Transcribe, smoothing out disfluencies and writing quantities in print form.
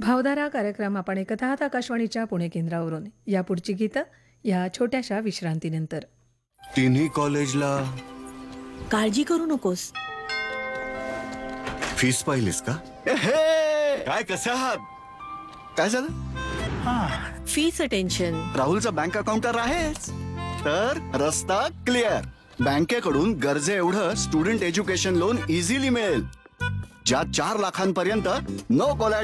भावधारा कार्यक्रम आपण ऐकत आहात आकाशवाणीच्या पुणे केंद्रावरून. यापुढची गीतं या छोट्याशा विश्रांतीनंतर. तिन्ही कॉलेजला काळजी करू नकोस. फीस पाहिलीस का? काय कसे आहात? काय झालं? फीचं टेन्शन. राहुलचा बँक अकाउंट तर आहेच, तर रस्ता क्लिअर. बँकेकडून गरजे एवढं स्टुडंट एज्युकेशन लोन इझिली मिळेल, ज्यात 4 लाखांपर्यंत नो कोलॅटरल